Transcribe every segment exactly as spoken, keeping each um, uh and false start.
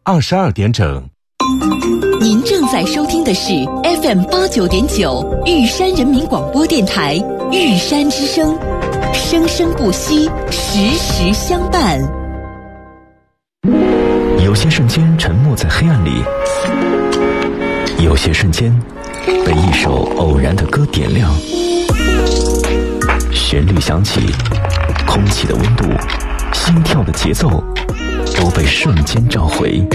二十二点整。 您正在收听的是 F M 八九点九玉山人民广播电台玉山之声，生生不息，时时相伴。 有些瞬间沉默在黑暗里，有些瞬间被一首偶然的歌点亮，旋律响起，空气的温度，心跳的节奏都被瞬间召回。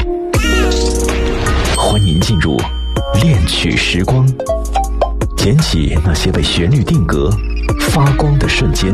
欢迎进入恋曲时光，捡起那些被旋律定格发光的瞬间。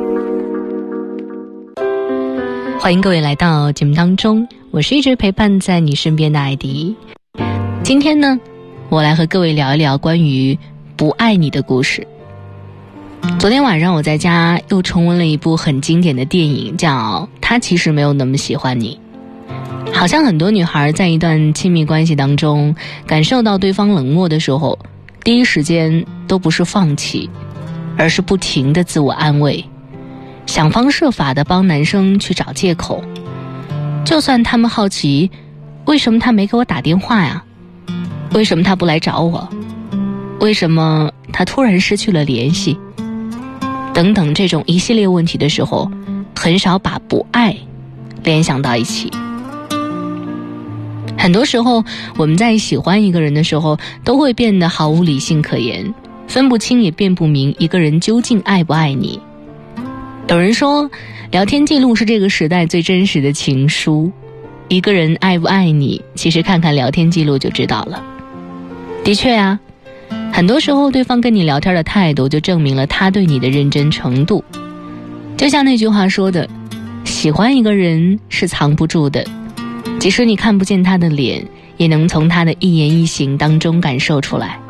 欢迎各位来到节目当中，我是一直陪伴在你身边的艾迪。今天呢，我来和各位聊一聊关于不爱你的故事。昨天晚上我在家又重温了一部很经典的电影，叫《他其实没有那么喜欢你》。好像很多女孩在一段亲密关系当中，感受到对方冷漠的时候，第一时间都不是放弃，而是不停地自我安慰，想方设法地帮男生去找借口。就算他们好奇，为什么他没给我打电话呀？为什么他不来找我？为什么他突然失去了联系？等等这种一系列问题的时候，很少把不爱联想到一起。很多时候我们在喜欢一个人的时候，都会变得毫无理性可言，分不清也辨不明一个人究竟爱不爱你。有人说，聊天记录是这个时代最真实的情书。一个人爱不爱你，其实看看聊天记录就知道了。的确啊，很多时候对方跟你聊天的态度就证明了他对你的认真程度。就像那句话说的，喜欢一个人是藏不住的，即使你看不见他的脸，也能从他的一言一行当中感受出来。